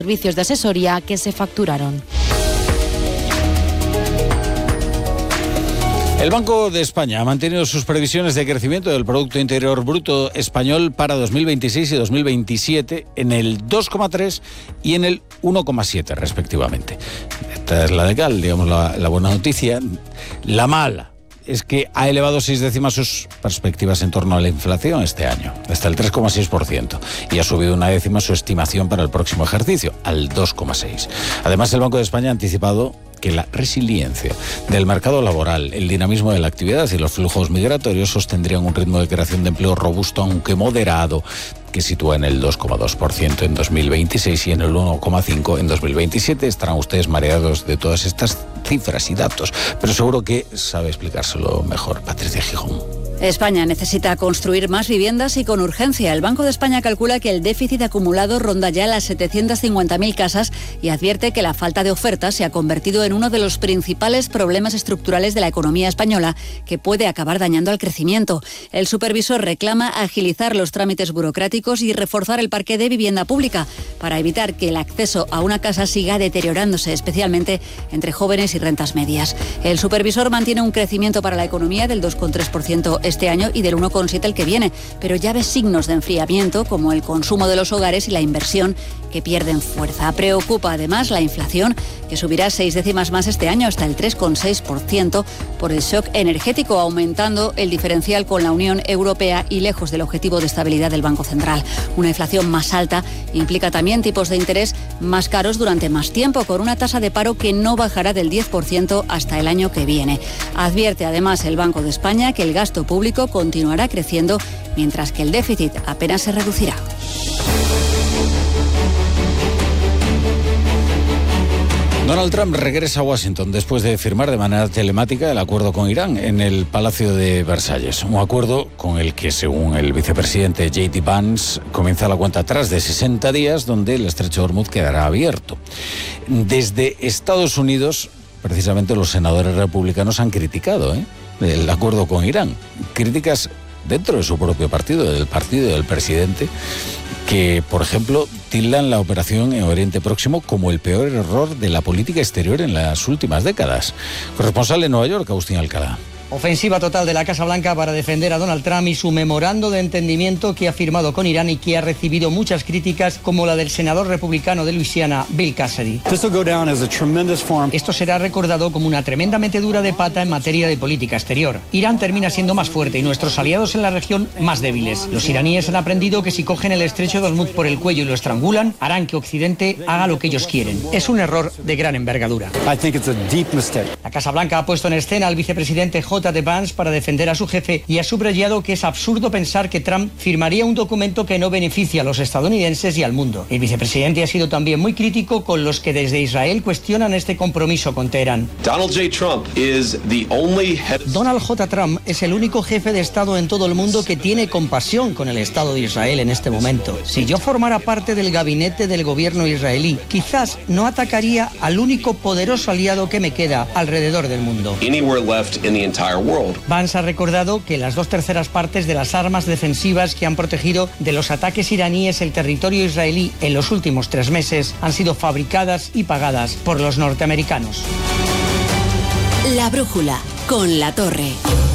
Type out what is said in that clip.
servicios de asesoría que se facturaron. El Banco de España ha mantenido sus previsiones de crecimiento del Producto Interior Bruto español para 2026 y 2027 en el 2,3 y en el 1,7 respectivamente. Esta es la de cal, digamos, la buena noticia. La mala es que ha elevado 6 décimas sus perspectivas en torno a la inflación este año, hasta el 3,6%, y ha subido 1 décima su estimación para el próximo ejercicio, al 2,6%. Además, el Banco de España ha anticipado que la resiliencia del mercado laboral, el dinamismo de la actividad y los flujos migratorios sostendrían un ritmo de creación de empleo robusto, aunque moderado, que sitúa en el 2,2% en 2026 y en el 1,5% en 2027. Estarán ustedes mareados de todas estas cifras y datos, pero seguro que sabe explicárselo mejor Patricia Gijón. España necesita construir más viviendas y con urgencia. El Banco de España calcula que el déficit acumulado ronda ya las 750.000 casas y advierte que la falta de oferta se ha convertido en uno de los principales problemas estructurales de la economía española, que puede acabar dañando al crecimiento. El supervisor reclama agilizar los trámites burocráticos y reforzar el parque de vivienda pública para evitar que el acceso a una casa siga deteriorándose, especialmente entre jóvenes y rentas medias. El supervisor mantiene un crecimiento para la economía del 2,3% este año y del 1,7% el que viene, pero ya ve signos de enfriamiento como el consumo de los hogares y la inversión, que pierden fuerza. Preocupa además la inflación, que subirá 6 décimas más este año hasta el 3,6% por el shock energético, aumentando el diferencial con la Unión Europea y lejos del objetivo de estabilidad del Banco Central. Una inflación más alta implica también tipos de interés más caros durante más tiempo, con una tasa de paro que no bajará del 10% hasta el año que viene. Advierte además el Banco de España que el gasto público continuará creciendo, mientras que el déficit apenas se reducirá. Donald Trump regresa a Washington después de firmar de manera telemática el acuerdo con Irán en el Palacio de Versalles. Un acuerdo con el que, según el vicepresidente J.D. Vance, comienza la cuenta atrás de 60 días, donde el estrecho de Hormuz quedará abierto. Desde Estados Unidos, precisamente los senadores republicanos han criticado el acuerdo con Irán. Críticas dentro de su propio partido, del partido del presidente, que, por ejemplo, tildan la operación en Oriente Próximo como el peor error de la política exterior en las últimas décadas. Corresponsal en Nueva York, Agustín Alcalá. Ofensiva total de la Casa Blanca para defender a Donald Trump y su memorando de entendimiento que ha firmado con Irán y que ha recibido muchas críticas, como la del senador republicano de Luisiana, Bill Cassidy. Esto será recordado como una tremendamente dura de pata en materia de política exterior. Irán termina siendo más fuerte y nuestros aliados en la región más débiles. Los iraníes han aprendido que si cogen el estrecho de Hormuz por el cuello y lo estrangulan, harán que Occidente haga lo que ellos quieren. Es un error de gran envergadura. La Casa Blanca ha puesto en escena al vicepresidente J.D. Vance para defender a su jefe y ha subrayado que es absurdo pensar que Trump firmaría un documento que no beneficia a los estadounidenses y al mundo. El vicepresidente ha sido también muy crítico con los que desde Israel cuestionan este compromiso con Teherán. Donald J. Trump es el único jefe de Estado en todo el mundo que tiene compasión con el Estado de Israel en este momento. Si yo formara parte del gabinete del gobierno israelí, quizás no atacaría al único poderoso aliado que me queda alrededor del mundo. Vance ha recordado que las 2/3 partes de las armas defensivas que han protegido de los ataques iraníes el territorio israelí en los últimos 3 meses han sido fabricadas y pagadas por los norteamericanos. La brújula con La Torre.